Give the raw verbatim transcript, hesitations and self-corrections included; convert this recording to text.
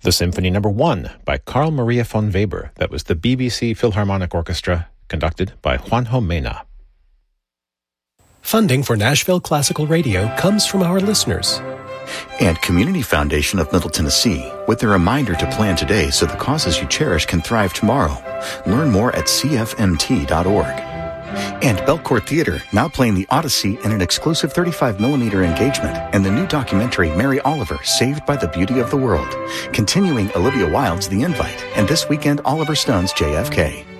The Symphony Number One by Carl Maria von Weber. That was the B B C Philharmonic Orchestra, conducted by Juanjo Mena. Funding for Nashville Classical Radio comes from our listeners. And Community Foundation of Middle Tennessee, with a reminder to plan today so the causes you cherish can thrive tomorrow. Learn more at c f m t dot org. And Belcourt Theater, now playing the Odyssey in an exclusive thirty-five millimeter engagement and the new documentary Mary Oliver, Saved by the Beauty of the World. Continuing Olivia Wilde's The Invite, and this weekend Oliver Stone's J F K.